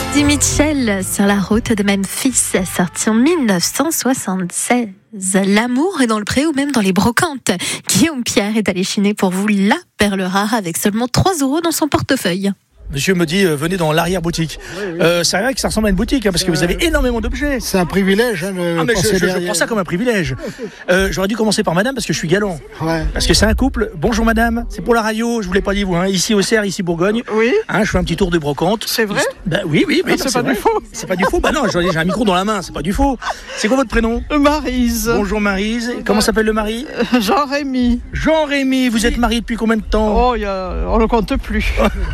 Eddie Mitchell sur la route de Memphis, sorti en 1976. L'amour est dans le pré ou même dans les brocantes. Guillaume Pierre est allé chiner pour vous la perle rare avec seulement 3 € dans son portefeuille. Monsieur me dit, venez dans l'arrière-boutique. C'est vrai que ça ressemble à une boutique, parce que vous avez énormément d'objets. C'est un privilège. Je prends ça comme un privilège. J'aurais dû commencer par madame, parce que je suis galant. Ouais. Parce que c'est un couple. Bonjour madame, c'est pour la radio, je vous l'ai pas dit vous, ici au Cerf, ici Bourgogne. Oui. Je fais un petit tour de brocante. C'est vrai ? Oui. C'est pas du faux. C'est pas du faux. Non, j'ai un micro dans la main, c'est pas du faux. C'est quoi votre prénom ? Maryse. Bonjour Maryse. Comment s'appelle le mari ? Jean-Rémy. Jean-Rémy, vous êtes marié depuis combien de temps ? On ne compte plus.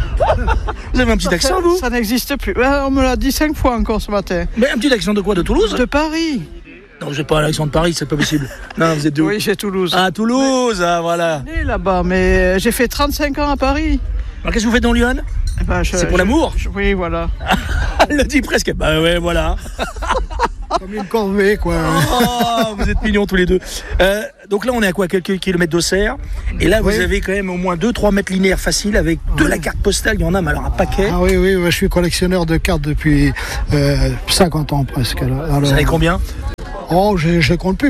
Vous avez un petit accent, vous ? Ça n'existe plus. On me l'a dit 5 fois encore ce matin. Mais un petit accent de quoi ? De Toulouse ? De Paris. Non, vous n'êtes pas à l'accent de Paris, c'est pas possible. Non, vous êtes de où ? Oui, j'ai Toulouse. Ah, Toulouse, voilà. Je suis né là-bas, mais j'ai fait 35 ans à Paris. Alors, qu'est-ce que vous faites dans Lyon ? C'est pour l'amour ? Oui, voilà. Elle le dit presque. Bah ouais, voilà. Comme une corvée, quoi. Oh, vous êtes mignons tous les deux. Donc là, on est à quoi ? Quelques kilomètres d'Auxerre. Et là, vous avez quand même au moins 2-3 mètres linéaires faciles avec de la carte postale. Il y en a, mais alors un paquet. Ah oui, je suis collectionneur de cartes depuis 50 ans presque. Alors, vous savez combien ? Je ne compte plus.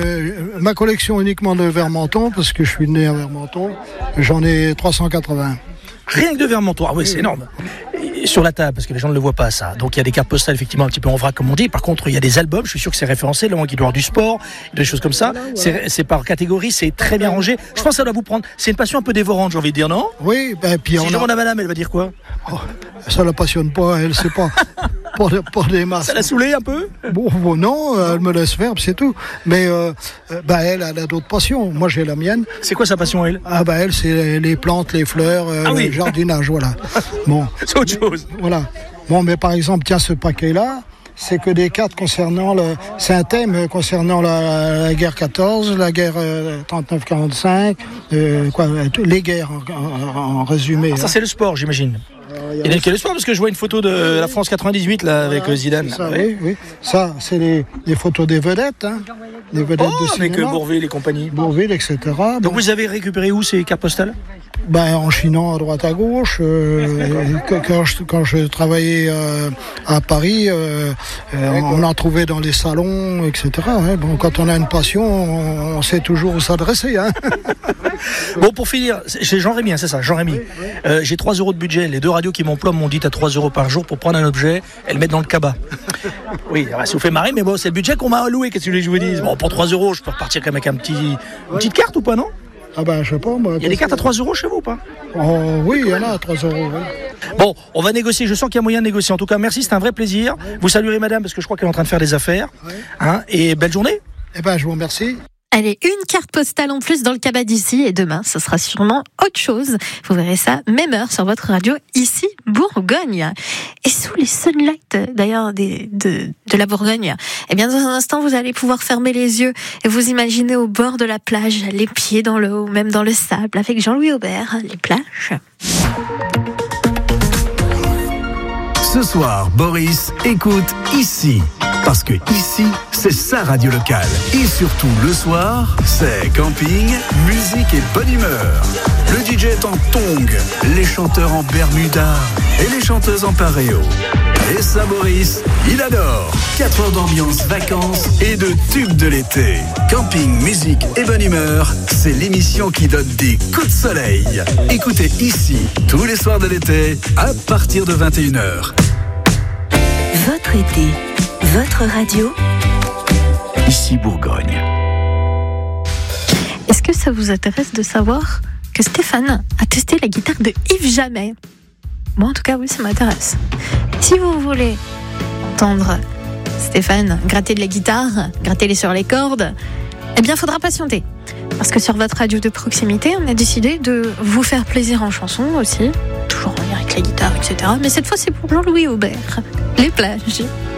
Ma collection uniquement de Vermenton, parce que je suis né à Vermenton, j'en ai 380. Rien que de Vermenton. Ah oui, c'est énorme. Sur la table, parce que les gens ne le voient pas, ça. Donc il y a des cartes postales effectivement un petit peu en vrac, comme on dit. Par contre, il y a des albums, je suis sûr que c'est référencé, là, il doit y avoir du sport, des choses comme ça. C'est par catégorie, c'est très bien rangé. Je pense que ça doit vous prendre. C'est une passion un peu dévorante, j'ai envie de dire, non ? Oui, puis si je demande à madame, elle va dire quoi ? Ça la passionne pas, elle sait pas. Pour des masses. Ça l'a saoulé un peu ? Bon, non, elle me laisse faire, c'est tout. Mais elle a d'autres passions. Moi, j'ai la mienne. C'est quoi sa passion, elle ? Elle, c'est les plantes, les fleurs, le jardinage, voilà. Bon. C'est autre chose. Voilà. Bon, mais par exemple, tiens, ce paquet-là, c'est que des cartes concernant c'est un thème concernant la guerre 14, la guerre 39-45, les guerres en résumé. Ça, c'est le sport, j'imagine. Il y a quel sport, parce que je vois une photo de la France 98 là avec Zidane. Ça, oui. Ça, c'est les photos des vedettes, des vedettes de cinéma. Avec Bourvil et compagnie. Bourvil, etc. Donc vous avez récupéré où ces cartes postales ? En chinant à droite à gauche. Quand je travaillais à Paris, on en trouvait dans les salons, etc. Bon, quand on a une passion, on sait toujours où s'adresser. Bon, pour finir, c'est Jean-Rémy, c'est ça, Jean-Rémy. Oui. J'ai 3 € de budget. Les 2 radios qui m'emploient m'ont dit à 3 € par jour pour prendre un objet et le mettre dans le cabas. Oui, ça vous fait marrer, mais bon, c'est le budget qu'on m'a alloué. Qu'est-ce que je vous dis ? Bon, pour 3 €, je peux repartir quand même avec une petite carte ou pas, non ? Je sais pas, moi. Il y a des cartes à 3 € chez vous ou pas ? Oui, il y en a à 3 €. Oui. Bon, on va négocier. Je sens qu'il y a moyen de négocier. En tout cas, merci, c'était un vrai plaisir. Vous saluerez madame, parce que je crois qu'elle est en train de faire des affaires. Oui. Et belle journée. Je vous remercie. Allez, une carte postale en plus dans le cabas d'ici, et demain, ce sera sûrement autre chose. Vous verrez ça, même heure, sur votre radio, ici, Bourgogne. Et sous les sunlights, d'ailleurs, de la Bourgogne, dans un instant, vous allez pouvoir fermer les yeux et vous imaginer au bord de la plage, les pieds dans l'eau, même dans le sable, avec Jean-Louis Aubert, les plages. Ce soir, Boris écoute ici. Parce que ici, c'est sa radio locale. Et surtout, le soir, c'est camping, musique et bonne humeur. Le DJ est en tongs, les chanteurs en bermuda et les chanteuses en paréo. Et ça, Boris, il adore. 4 heures d'ambiance, vacances et de tubes de l'été. Camping, musique et bonne humeur, c'est l'émission qui donne des coups de soleil. Écoutez ici, tous les soirs de l'été, à partir de 21h. Votre été, votre radio, ici Bourgogne. Est-ce que ça vous intéresse de savoir que Stéphane a testé la guitare de Yves Jamais ? Moi, en tout cas, oui, ça m'intéresse. Si vous voulez entendre Stéphane gratter de la guitare, gratter sur les cordes, il faudra patienter. Parce que sur votre radio de proximité, on a décidé de vous faire plaisir en chanson aussi. Toujours en lien avec la guitare, etc. Mais cette fois, c'est pour Jean-Louis Aubert. Les plages.